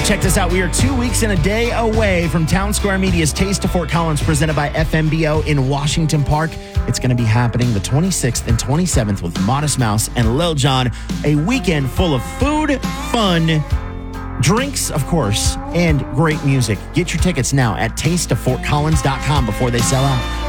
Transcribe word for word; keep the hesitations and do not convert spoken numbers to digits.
check this out. We are two weeks and a day away from Town Square Media's Taste of Fort Collins presented by F M B O in Washington Park. It's going to be happening the twenty-sixth and twenty-seventh with Modest Mouse and Lil Jon. A weekend full of food, fun, drinks, of course, and great music. Get your tickets now at taste of fort collins dot com before they sell out.